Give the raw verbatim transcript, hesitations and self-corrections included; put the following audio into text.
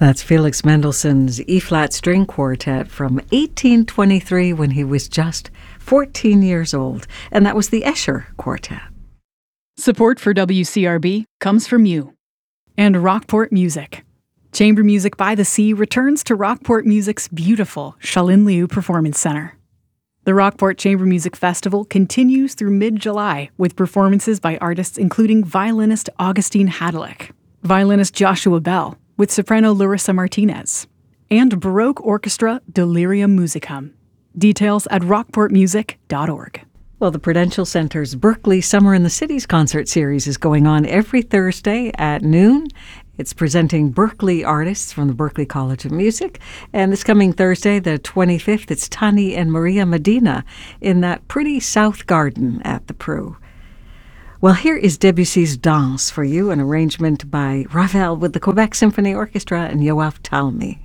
That's Felix Mendelssohn's E-flat string quartet from eighteen twenty-three when he was just fourteen years old. And that was the Escher Quartet. Support for W C R B comes from you and Rockport Music. Chamber Music by the Sea returns to Rockport Music's beautiful Shalin Liu Performance Center. The Rockport Chamber Music Festival continues through mid-July with performances by artists including violinist Augustine Hadlick, violinist Joshua Bell, with soprano Larissa Martinez, and Baroque Orchestra Delirium Musicum. Details at rockport music dot org. Well, the Prudential Center's Berkeley Summer in the Cities concert series is going on every Thursday at noon. It's presenting Berkeley artists from the Berkeley College of Music. And this coming Thursday, the twenty-fifth, it's Tani and Maria Medina in that pretty South Garden at the Pru. Well, here is Debussy's Danse for you, an arrangement by Ravel with the Quebec Symphony Orchestra and Yoav Talmy.